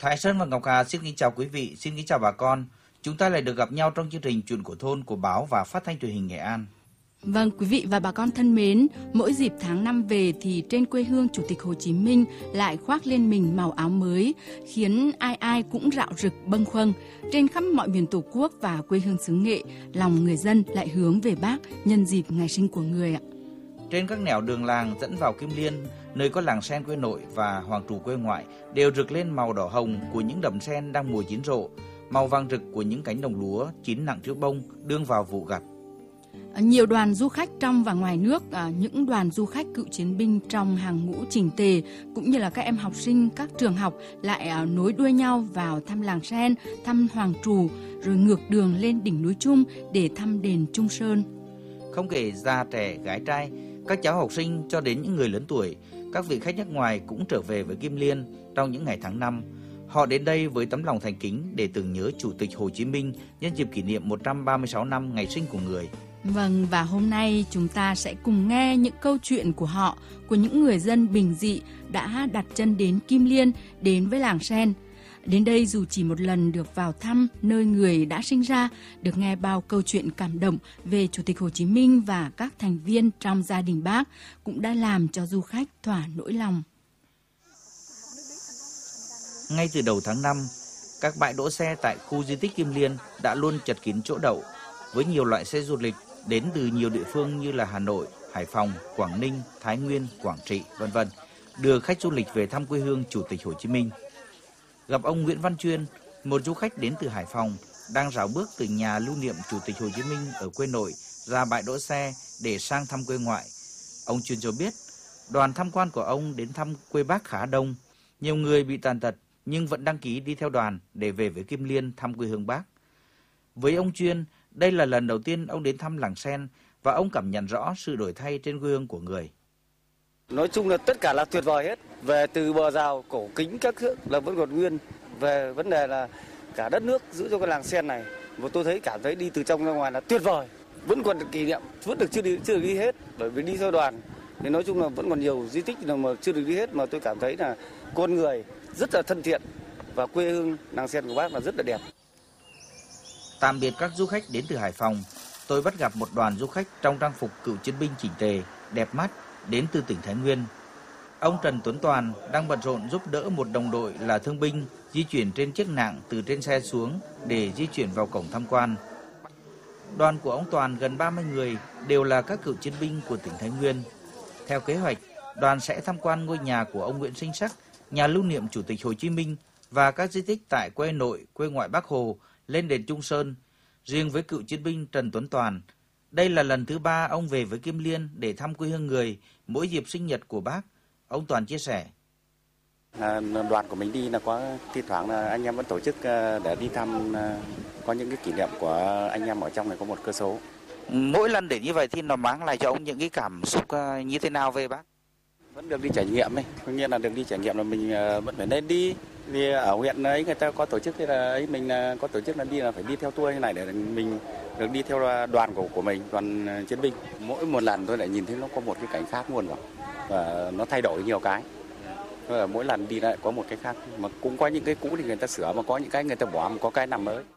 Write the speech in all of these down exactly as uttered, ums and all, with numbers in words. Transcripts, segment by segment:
Thái Sơn và Ngọc Hà xin kính chào quý vị, xin kính chào bà con. Chúng ta lại được gặp nhau trong chương trình Chuyện của thôn của báo và phát thanh truyền hình Nghệ An. Vâng, quý vị và bà con thân mến, mỗi dịp tháng năm về thì trên quê hương Chủ tịch Hồ Chí Minh lại khoác lên mình màu áo mới, khiến ai ai cũng rạo rực bâng khuâng. Trên khắp mọi miền Tổ quốc và quê hương xứ Nghệ, lòng người dân lại hướng về Bác nhân dịp ngày sinh của người ạ. Trên các nẻo đường làng dẫn vào Kim Liên, nơi có làng sen quê nội và hoàng trù quê ngoại đều rực lên màu đỏ hồng của những đầm sen đang mùa chín rộ, màu vàng rực của những cánh đồng lúa chín nặng trước bông đương vào vụ gặt. Nhiều đoàn du khách trong và ngoài nước, những đoàn du khách cựu chiến binh trong hàng ngũ chỉnh tề cũng như là các em học sinh các trường học lại nối đuôi nhau vào thăm làng sen, thăm hoàng trù, rồi ngược đường lên đỉnh núi Trung để thăm đền Trung Sơn. Không kể già trẻ gái trai, các cháu học sinh cho đến những người lớn tuổi, các vị khách nước ngoài cũng trở về với Kim Liên trong những ngày tháng năm. Họ đến đây với tấm lòng thành kính để tưởng nhớ Chủ tịch Hồ Chí Minh nhân dịp kỷ niệm một trăm ba mươi sáu năm ngày sinh của người. Vâng, và hôm nay chúng ta sẽ cùng nghe những câu chuyện của họ, của những người dân bình dị đã đặt chân đến Kim Liên, đến với làng sen. Đến đây dù chỉ một lần được vào thăm nơi người đã sinh ra, được nghe bao câu chuyện cảm động về Chủ tịch Hồ Chí Minh và các thành viên trong gia đình Bác cũng đã làm cho du khách thỏa nỗi lòng. Ngay từ đầu tháng năm, các bãi đỗ xe tại khu di tích Kim Liên đã luôn chật kín chỗ đậu, với nhiều loại xe du lịch đến từ nhiều địa phương như là Hà Nội, Hải Phòng, Quảng Ninh, Thái Nguyên, Quảng Trị, vân vân, đưa khách du lịch về thăm quê hương Chủ tịch Hồ Chí Minh. Gặp ông Nguyễn Văn Chuyên, một du khách đến từ Hải Phòng, đang rảo bước từ nhà lưu niệm Chủ tịch Hồ Chí Minh ở quê nội ra bãi đỗ xe để sang thăm quê ngoại. Ông Chuyên cho biết, đoàn tham quan của ông đến thăm quê Bác khá đông, nhiều người bị tàn tật nhưng vẫn đăng ký đi theo đoàn để về với Kim Liên thăm quê hương Bác. Với ông Chuyên, đây là lần đầu tiên ông đến thăm làng sen và ông cảm nhận rõ sự đổi thay trên quê hương của người. Nói chung là tất cả là tuyệt vời hết. Về từ bờ rào, cổ kính các thứ là vẫn còn nguyên. Về vấn đề là cả đất nước giữ cho cái làng sen này, và tôi thấy cảm thấy đi từ trong ra ngoài là tuyệt vời. Vẫn còn kỷ niệm, vẫn được chưa đi chưa được đi hết, bởi vì đi theo đoàn. Thì nói chung là vẫn còn nhiều di tích mà chưa được đi hết, mà tôi cảm thấy là con người rất là thân thiện và quê hương làng sen của Bác là rất là đẹp. Tạm biệt các du khách đến từ Hải Phòng, tôi bắt gặp một đoàn du khách trong trang phục cựu chiến binh chỉnh tề, đẹp mắt đến từ tỉnh Thái Nguyên. Ông Trần Tuấn Toàn đang bận rộn giúp đỡ một đồng đội là thương binh di chuyển trên chiếc nạng từ trên xe xuống để di chuyển vào cổng tham quan. Đoàn của ông Toàn gần ba mươi người đều là các cựu chiến binh của tỉnh Thái Nguyên. Theo kế hoạch, đoàn sẽ tham quan ngôi nhà của ông Nguyễn Sinh Sắc, nhà lưu niệm Chủ tịch Hồ Chí Minh và các di tích tại quê nội, quê ngoại Bác Hồ, lên đền Trung Sơn. Riêng với cựu chiến binh Trần Tuấn Toàn, đây là lần thứ ba ông về với Kim Liên để thăm quê hương người mỗi dịp sinh nhật của Bác. Ông Toàn chia sẻ. À, đoàn của mình đi là có thi thoảng là anh em vẫn tổ chức để đi thăm, có những cái kỷ niệm của anh em ở trong này có một cơ số. Mỗi lần để như vậy thì nó mang lại cho ông những cái cảm xúc như thế nào về Bác? Vẫn được đi trải nghiệm ấy, có nghĩa là được đi trải nghiệm là mình vẫn phải nên đi. Vì ở huyện ấy người ta có tổ chức thì là ấy mình có tổ chức là đi là phải đi theo tour như này để mình được đi theo đoàn của của mình, đoàn chiến binh. Mỗi một lần tôi lại nhìn thấy nó có một cái cảnh khác luôn rồi. Và nó thay đổi nhiều cái. Và mỗi lần đi lại có một cái khác, mà cũng có những cái cũ thì người ta sửa, mà có những cái người ta bỏ, mà có cái nằm mới.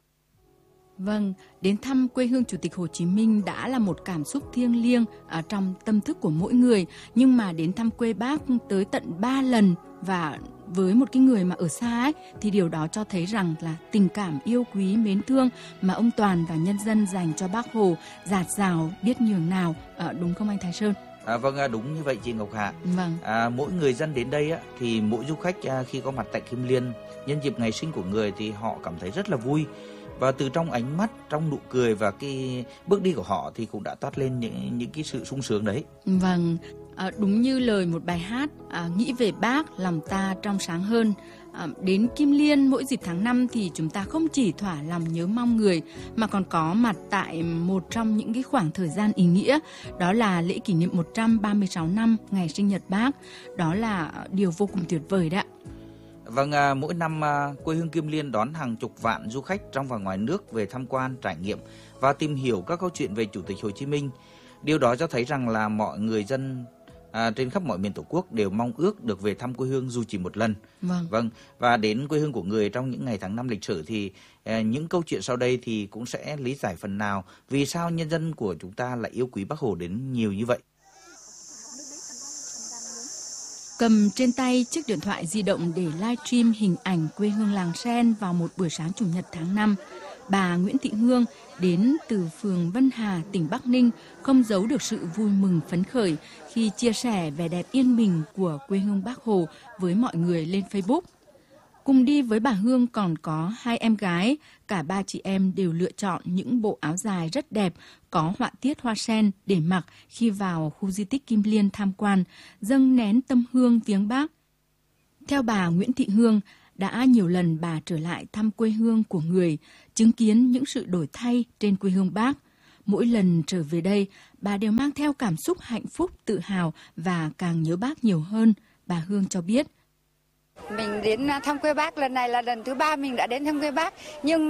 Vâng, đến thăm quê hương Chủ tịch Hồ Chí Minh đã là một cảm xúc thiêng liêng ở trong tâm thức của mỗi người, nhưng mà đến thăm quê Bác tới tận ba lần và với một cái người mà ở xa ấy, thì điều đó cho thấy rằng là tình cảm yêu quý mến thương mà ông Toàn và nhân dân dành cho Bác Hồ dạt dào biết nhường nào, à, đúng không anh Thái Sơn? À, vâng, đúng như vậy chị Ngọc Hạ. Vâng. À, mỗi người dân đến đây á, thì mỗi du khách à, khi có mặt tại Kim Liên nhân dịp ngày sinh của người thì họ cảm thấy rất là vui. Và từ trong ánh mắt, trong nụ cười và cái bước đi của họ thì cũng đã toát lên những những cái sự sung sướng đấy. Vâng, à, đúng như lời một bài hát, à, nghĩ về Bác lòng ta trong sáng hơn. À, đến Kim Liên mỗi dịp tháng năm thì chúng ta không chỉ thỏa lòng nhớ mong người mà còn có mặt tại một trong những cái khoảng thời gian ý nghĩa, đó là lễ kỷ niệm một trăm ba mươi sáu năm ngày sinh nhật Bác. Đó là điều vô cùng tuyệt vời đấy ạ. Vâng, à, mỗi năm à, quê hương Kim Liên đón hàng chục vạn du khách trong và ngoài nước về tham quan, trải nghiệm và tìm hiểu các câu chuyện về Chủ tịch Hồ Chí Minh. Điều đó cho thấy rằng là mọi người dân à, trên khắp mọi miền Tổ quốc đều mong ước được về thăm quê hương dù chỉ một lần. Vâng. Vâng, và đến quê hương của người trong những ngày tháng năm lịch sử thì à, những câu chuyện sau đây thì cũng sẽ lý giải phần nào vì sao nhân dân của chúng ta lại yêu quý Bác Hồ đến nhiều như vậy. Cầm trên tay chiếc điện thoại di động để livestream hình ảnh quê hương Làng Sen vào một buổi sáng Chủ nhật tháng năm, bà Nguyễn Thị Hương đến từ phường Vân Hà, tỉnh Bắc Ninh không giấu được sự vui mừng phấn khởi khi chia sẻ vẻ đẹp yên bình của quê hương Bác Hồ với mọi người lên Facebook. Cùng đi với bà Hương còn có hai em gái, cả ba chị em đều lựa chọn những bộ áo dài rất đẹp, có họa tiết hoa sen để mặc khi vào khu di tích Kim Liên tham quan, dâng nén tâm hương viếng Bác. Theo bà Nguyễn Thị Hương, đã nhiều lần bà trở lại thăm quê hương của người, chứng kiến những sự đổi thay trên quê hương Bác. Mỗi lần trở về đây, bà đều mang theo cảm xúc hạnh phúc, tự hào và càng nhớ Bác nhiều hơn, bà Hương cho biết. Mình đến thăm quê Bác lần này là lần thứ ba mình đã đến thăm quê Bác, nhưng